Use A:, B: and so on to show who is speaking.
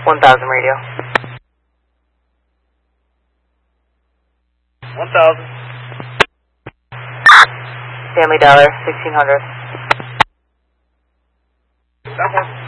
A: 1000 radio.
B: 1000.
A: Family Dollar, 1600.
B: That one.